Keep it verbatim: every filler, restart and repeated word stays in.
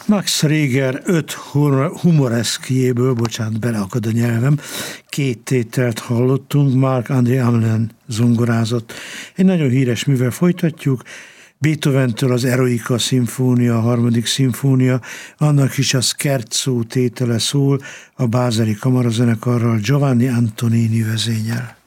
Max Reger öt humoreszkjéből, bocsánat, beleakad a nyelvem, két tételt hallottunk, Marc-André Hamelin zongorázott. Egy nagyon híres művel folytatjuk, Beethoventől az Eroica szimfónia, a harmadik szimfónia, annak is a Scherzo tétele szól, a Bázeli Kamarazenekarral, Giovanni Antonini vezényel.